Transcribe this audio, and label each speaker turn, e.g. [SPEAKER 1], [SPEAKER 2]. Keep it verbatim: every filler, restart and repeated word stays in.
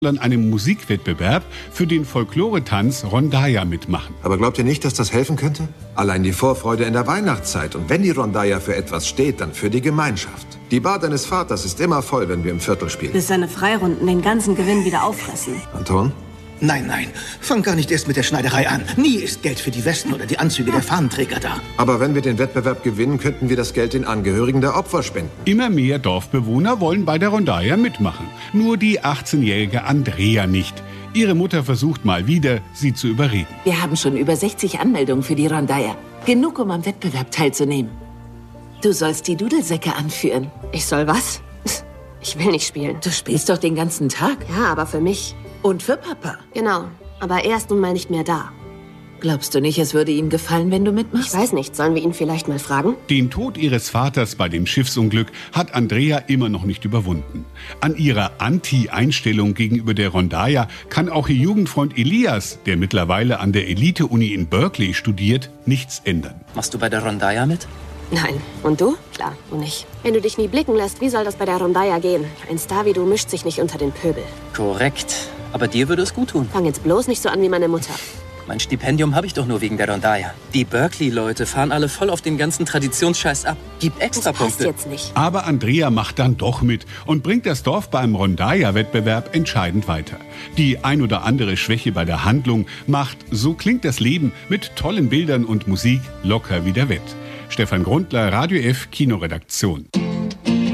[SPEAKER 1] an einem Musikwettbewerb für den Folklore-Tanz Rondalla mitmachen.
[SPEAKER 2] Aber glaubt ihr nicht, dass das helfen könnte? Allein die Vorfreude in der Weihnachtszeit. Und wenn die Rondalla für etwas steht, dann für die Gemeinschaft. Die Bar deines Vaters ist immer voll, wenn wir im Viertel spielen.
[SPEAKER 3] Bis seine Freirunden den ganzen Gewinn wieder auffressen.
[SPEAKER 2] Anton?
[SPEAKER 4] Nein, nein. Fang gar nicht erst mit der Schneiderei an. Nie ist Geld für die Westen oder die Anzüge der Fahnenträger da.
[SPEAKER 2] Aber wenn wir den Wettbewerb gewinnen, könnten wir das Geld den Angehörigen der Opfer spenden.
[SPEAKER 1] Immer mehr Dorfbewohner wollen bei der Rondalla mitmachen. Nur die achtzehnjährige Andrea nicht. Ihre Mutter versucht mal wieder, sie zu überreden.
[SPEAKER 5] Wir haben schon über sechzig Anmeldungen für die Rondalla. Genug, um am Wettbewerb teilzunehmen. Du sollst die Dudelsäcke anführen.
[SPEAKER 3] Ich soll was? Ich will nicht spielen.
[SPEAKER 5] Du spielst doch den ganzen Tag.
[SPEAKER 3] Ja, aber für mich.
[SPEAKER 5] Und für Papa.
[SPEAKER 3] Genau, aber er ist nun mal nicht mehr da.
[SPEAKER 5] Glaubst du nicht, es würde ihm gefallen, wenn du mitmachst?
[SPEAKER 3] Ich weiß nicht, sollen wir ihn vielleicht mal fragen?
[SPEAKER 1] Den Tod ihres Vaters bei dem Schiffsunglück hat Andrea immer noch nicht überwunden. An ihrer Anti-Einstellung gegenüber der Rondalla kann auch ihr Jugendfreund Elias, der mittlerweile an der Elite-Uni in Berkeley studiert, nichts ändern.
[SPEAKER 6] Machst du bei der Rondalla mit?
[SPEAKER 3] Nein. Und du? Klar, du nicht. Wenn du dich nie blicken lässt, wie soll das bei der Rondalla gehen? Ein Star wie du mischt sich nicht unter den Pöbel.
[SPEAKER 6] Korrekt. Aber dir würde es gut tun.
[SPEAKER 3] Fang jetzt bloß nicht so an wie meine Mutter.
[SPEAKER 6] Mein Stipendium habe ich doch nur wegen der Rondalla. Die Berkeley-Leute fahren alle voll auf den ganzen Traditionsscheiß ab. Gib extra
[SPEAKER 3] Das passt
[SPEAKER 6] Punkte.
[SPEAKER 3] jetzt nicht.
[SPEAKER 1] Aber Andrea macht dann doch mit und bringt das Dorf beim Rondalla-Wettbewerb entscheidend weiter. Die ein oder andere Schwäche bei der Handlung macht So klingt das Leben mit tollen Bildern und Musik locker wieder wett. Stefan Grundler, Radio F Kinoredaktion.